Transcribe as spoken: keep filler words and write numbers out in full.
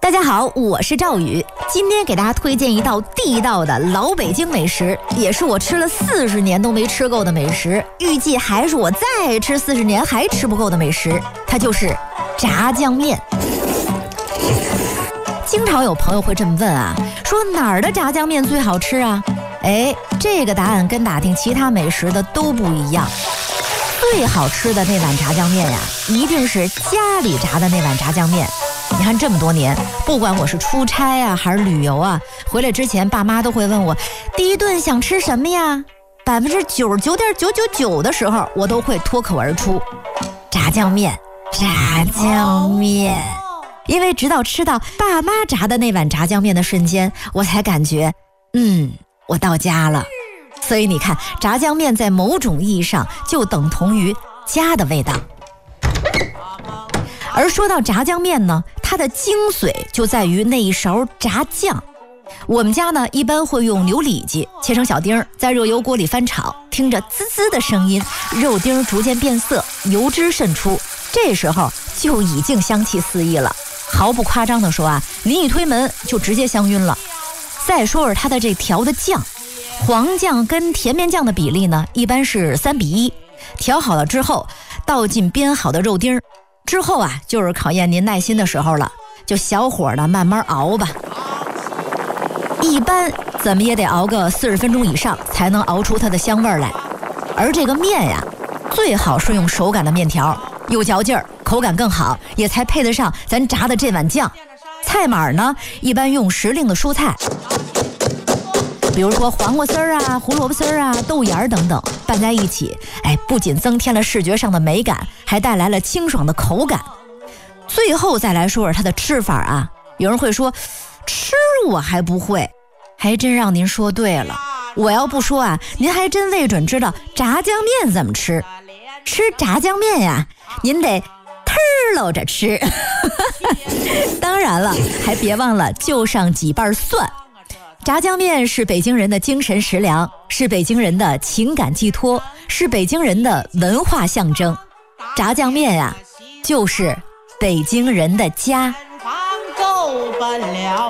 大家好，我是赵宇，今天给大家推荐一道地道的老北京美食，也是我吃了四十年都没吃够的美食，预计还是我再吃四十年还吃不够的美食，它就是炸酱面。经常有朋友会这么问啊，说哪儿的炸酱面最好吃啊？哎，这个答案跟打听其他美食的都不一样。最好吃的那碗炸酱面呀，一定是家里炸的那碗炸酱面。你看这么多年，不管我是出差啊还是旅游啊，回来之前爸妈都会问我第一顿想吃什么呀？百分之九十九点九九九的时候，我都会脱口而出炸酱面，炸酱面。因为直到吃到爸妈炸的那碗炸酱面的瞬间，我才感觉，嗯，我到家了。所以你看，炸酱面在某种意义上就等同于家的味道。而说到炸酱面呢，它的精髓就在于那一勺炸酱。我们家呢一般会用牛里脊切成小丁，在热油锅里翻炒，听着滋滋的声音，肉丁逐渐变色，油脂渗出，这时候就已经香气四溢了。毫不夸张的说啊，临一推门就直接香晕了。再说说它的这调的酱，黄酱跟甜面酱的比例呢一般是三比一，调好了之后倒进煸好的肉丁，之后啊就是考验您耐心的时候了，就小火的慢慢熬吧。一般怎么也得熬个四十分钟以上才能熬出它的香味来。而这个面呀，最好是用手擀的面条，有嚼劲儿，口感更好，也才配得上咱炸的这碗酱。菜码呢一般用时令的蔬菜，比如说黄瓜丝儿啊、胡萝卜丝儿啊、豆芽儿等等，拌在一起，哎，不仅增添了视觉上的美感，还带来了清爽的口感。最后再来说说它的吃法啊，有人会说吃我还不会，还真让您说对了。我要不说啊，您还真未准知道炸酱面怎么吃。吃炸酱面呀，您得忒搂着吃。当然了，还别忘了就上几瓣蒜。炸酱面是北京人的精神食粮，是北京人的情感寄托，是北京人的文化象征。炸酱面呀，就是北京人的家。